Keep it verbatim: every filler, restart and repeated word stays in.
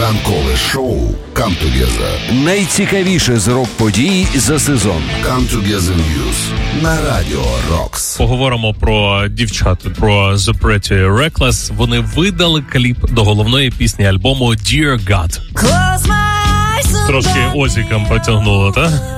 Ранкове шоу Come Together. Найцікавіше з рок-подій за сезон. Come Together News на Радіо Рокс. Поговоримо про дівчат, про The Pretty Reckless. Вони видали кліп до головної пісні альбому Dear God. Трошки Озіком потягнуло, так?